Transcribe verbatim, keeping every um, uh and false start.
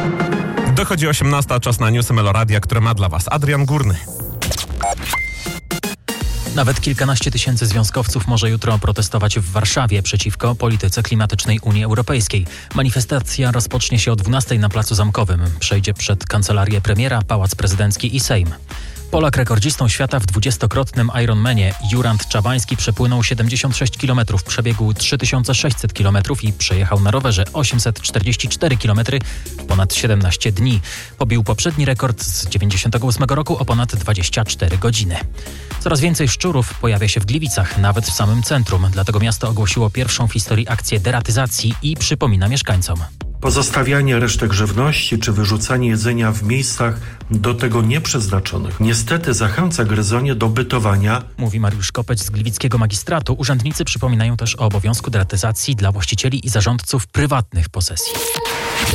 Dochodzi osiemnasta, czas na newsy Meloradia, które ma dla Was Adrian Górny. Nawet kilkanaście tysięcy związkowców może jutro protestować w Warszawie przeciwko polityce klimatycznej Unii Europejskiej. Manifestacja rozpocznie się o dwunastej na Placu Zamkowym. Przejdzie przed kancelarię premiera, Pałac Prezydencki i Sejm. Polak rekordzistą świata w dwudziestokrotnym Ironmanie Jurand Czabański przepłynął siedemdziesiąt sześć kilometrów, przebiegł trzy tysiące sześćset kilometrów i przejechał na rowerze osiemset czterdzieści cztery kilometry w ponad siedemnaście dni. Pobił poprzedni rekord z dziewięćdziesiątego ósmego roku o ponad dwadzieścia cztery godziny. Coraz więcej szczurów pojawia się w Gliwicach, nawet w samym centrum. Dlatego miasto ogłosiło pierwszą w historii akcję deratyzacji i przypomina mieszkańcom. Pozostawianie resztek żywności czy wyrzucanie jedzenia w miejscach do tego nieprzeznaczonych niestety zachęca gryzonie do bytowania. Mówi Mariusz Kopeć z gliwickiego magistratu. Urzędnicy przypominają też o obowiązku deratyzacji dla właścicieli i zarządców prywatnych posesji.